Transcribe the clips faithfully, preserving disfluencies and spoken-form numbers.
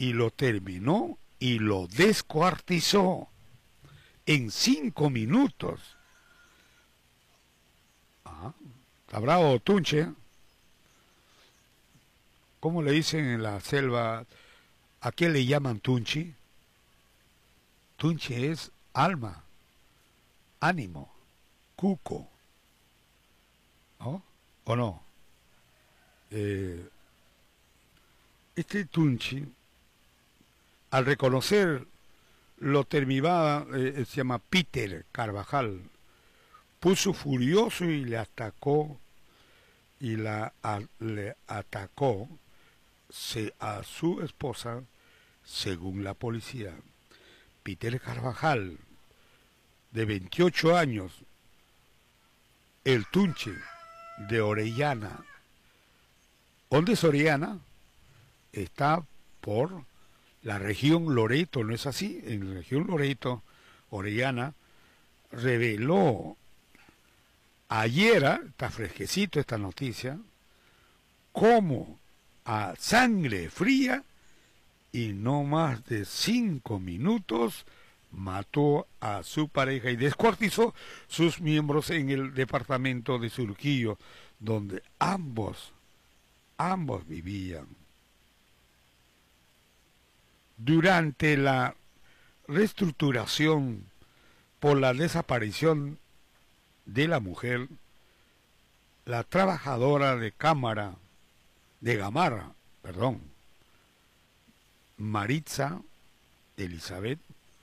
y lo terminó y lo descuartizó en cinco minutos. Ah, está bravo Tunche. ¿Cómo le dicen en la selva? ¿A qué le llaman Tunchi? Tunche es alma, ánimo, cuco, ¿no? ¿O no? Eh, este Tunchi, al reconocer lo terminaba, eh, se llama Peter Carvajal, puso furioso y le atacó, y la, a, le atacó se, a su esposa, según la policía. Peter Carvajal, de veintiocho años, el Tunche, de Orellana. ¿Dónde es Orellana? Está por la región Loreto, ¿no es así? En la región Loreto, Orellana, reveló ayer, está fresquecito esta noticia, cómo a sangre fría y no más de cinco minutos mató a su pareja y descuartizó sus miembros en el departamento de Surquillo, donde ambos, ambos vivían. Durante la reestructuración por la desaparición de la mujer, la trabajadora de cámara, de Gamarra, perdón, Maritza Elizabeth,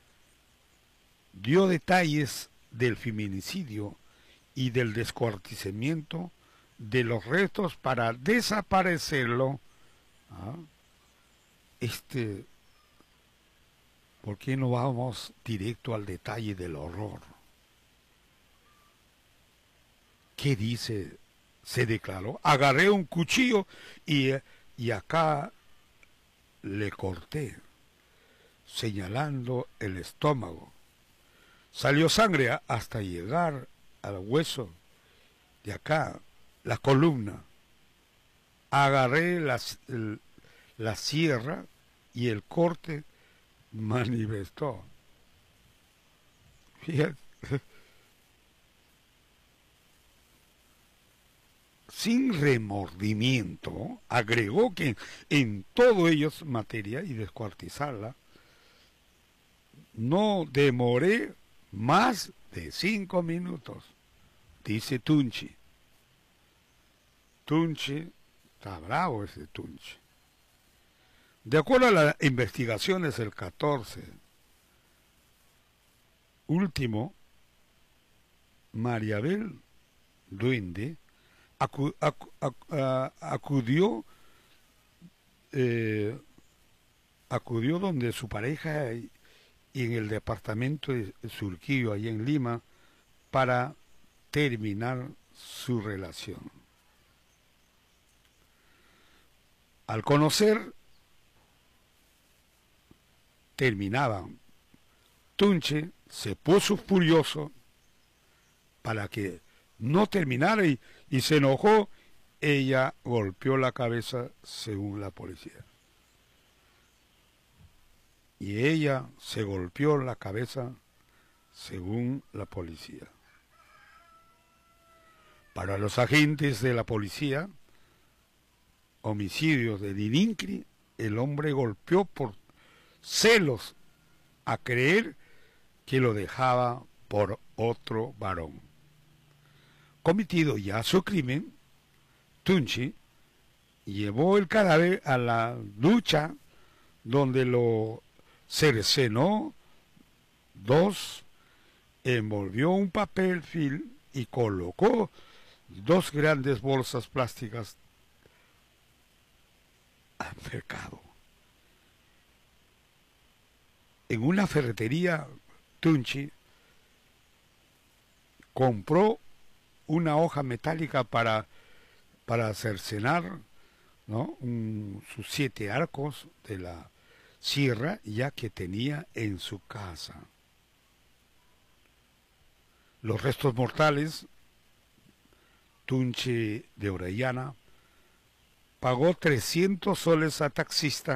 dio detalles del feminicidio y del descuartizamiento de los restos para desaparecerlo. ¿Ah? Este, ¿por qué no vamos directo al detalle del horror? ¿Qué dice? Se declaró, agarré un cuchillo y, y acá le corté, señalando el estómago. Salió sangre hasta llegar al hueso de acá, la columna. Agarré la, la sierra y el corte manifestó. Fíjate. Sin remordimiento, agregó que en todo ello es materia y descuartizarla, no demoré más de cinco minutos, dice Tunchi. Tunchi, está bravo ese Tunchi. De acuerdo a las investigaciones del catorce, último, Mariabel Duende acu, acu, acu, acudió eh, acudió donde su pareja y, y en el departamento de Surquillo, allá en Lima, para terminar su relación. Al conocer, terminaban. Tunche se puso furioso para que no terminara y, y se enojó. Ella golpeó la cabeza, según la policía. Y ella se golpeó la cabeza, según la policía. Para los agentes de la policía, homicidio de Dinincri, el hombre golpeó por celos a creer que lo dejaba por otro varón. Cometido ya su crimen, Tunchi llevó el cadáver a la ducha donde lo cercenó, dos, envolvió un papel film y colocó dos grandes bolsas plásticas al mercado. En una ferretería, Tunchi compró una hoja metálica para, para cercenar, ¿no?, un, sus siete arcos de la sierra, ya que tenía en su casa. Los restos mortales, Tunchi de Orellana pagó trescientos soles a taxista